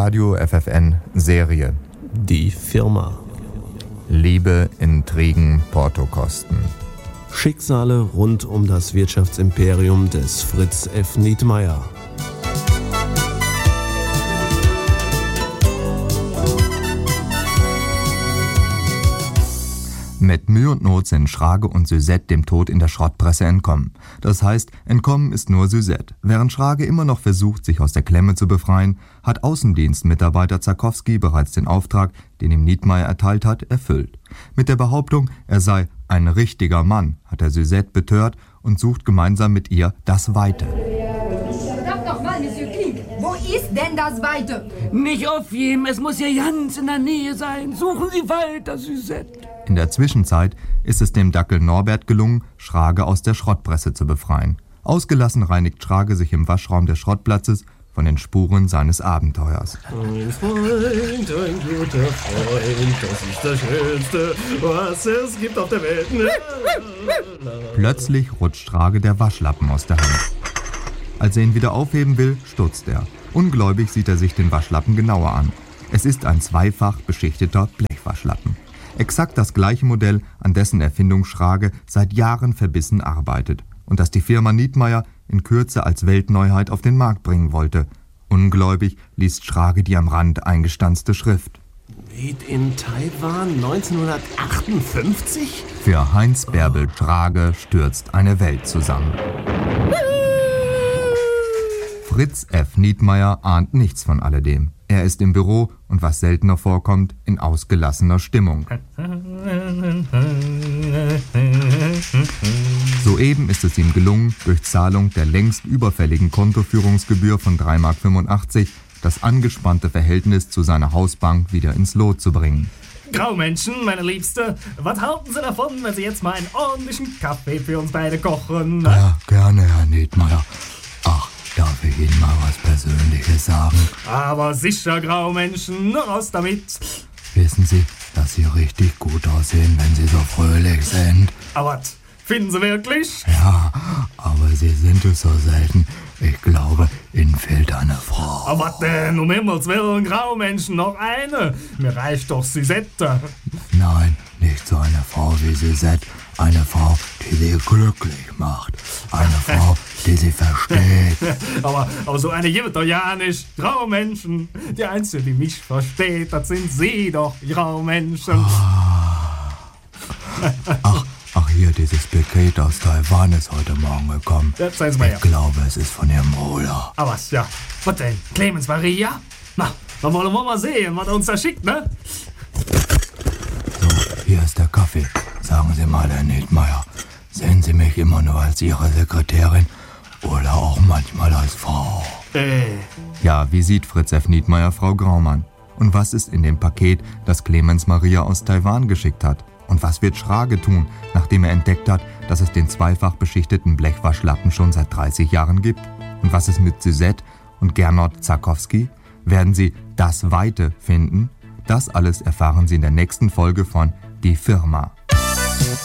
Radio FFN Serie. Die Firma. Liebe, Intrigen, Portokosten. Schicksale rund um das Wirtschaftsimperium des Fritz F. Nietmeyer. Mit Mühe und Not sind Schrage und Suzette dem Tod in der Schrottpresse entkommen. Das heißt, entkommen ist nur Suzette. Während Schrage immer noch versucht, sich aus der Klemme zu befreien, hat Außendienstmitarbeiter Zarkowski bereits den Auftrag, den ihm Nietmeyer erteilt hat, erfüllt. Mit der Behauptung, er sei ein richtiger Mann, hat er Suzette betört und sucht gemeinsam mit ihr das Weite. Sag doch mal, Monsieur Klink, wo ist denn das Weite? Nicht auf ihm, es muss hier ganz in der Nähe sein. Suchen Sie weiter, Suzette. In der Zwischenzeit ist es dem Dackel Norbert gelungen, Schrage aus der Schrottpresse zu befreien. Ausgelassen reinigt Schrage sich im Waschraum des Schrottplatzes von den Spuren seines Abenteuers. Ein Freund, ein guter Freund, das ist das Schönste, was es gibt auf der Welt. Plötzlich rutscht Schrage der Waschlappen aus der Hand. Als er ihn wieder aufheben will, stutzt er. Ungläubig sieht er sich den Waschlappen genauer an. Es ist ein zweifach beschichteter Blechwaschlappen. Exakt das gleiche Modell, an dessen Erfindung Schrage seit Jahren verbissen arbeitet und das die Firma Nietmeyer in Kürze als Weltneuheit auf den Markt bringen wollte. Ungläubig liest Schrage die am Rand eingestanzte Schrift. Made in Taiwan 1958? Für Heinz Bärbel Schrage stürzt eine Welt zusammen. Fritz F. Nietmeyer ahnt nichts von alledem. Er ist im Büro und, was seltener vorkommt, in ausgelassener Stimmung. Soeben ist es ihm gelungen, durch Zahlung der längst überfälligen Kontoführungsgebühr von 3,85 Mark das angespannte Verhältnis zu seiner Hausbank wieder ins Lot zu bringen. Graumenschen, meine Liebste, was halten Sie davon, wenn Sie jetzt mal einen ordentlichen Kaffee für uns beide kochen? Ja, gerne, Herr Nietmeyer. Ach, darf ich Ihnen mal was Persönliches sagen? Aber sicher, Graumenschen, raus damit. Wissen Sie, dass Sie richtig gut aussehen, wenn Sie so fröhlich sind? Aber was, finden Sie wirklich? Ja, aber Sie sind es so selten. Ich glaube, Ihnen fehlt eine Frau. Aber was denn, um Himmels Willen, Graumenschen, noch eine? Mir reicht doch Suzette. Nein, nicht so eine Frau wie Suzette. Eine Frau, die Sie glücklich macht. Eine Frau, die Sie versteht. aber so eine gibt doch ja nicht. Graumenschen. Die Einzige, die mich versteht, das sind Sie doch, Graumenschen. Ach hier, dieses Paket aus Taiwan ist heute Morgen gekommen. Ja, zeigen Sie mal her. Ich glaube, es ist von Ihrem Bruder. Aber was, ja. Was denn? Clemens Maria? Na, dann wollen wir mal sehen, was er uns da schickt, ne? So, hier ist der Kaffee. Sagen Sie mal, Herr Nietmeyer, sehen Sie mich immer nur als Ihre Sekretärin oder auch manchmal als Frau? Ja, wie sieht Fritz F. Nietmeyer Frau Graumann? Und was ist in dem Paket, das Clemens Maria aus Taiwan geschickt hat? Und was wird Schrage tun, nachdem er entdeckt hat, dass es den zweifach beschichteten Blechwaschlappen schon seit 30 Jahren gibt? Und was ist mit Suzette und Gernot Zarkowski? Werden sie das Weite finden? Das alles erfahren Sie in der nächsten Folge von Die Firma.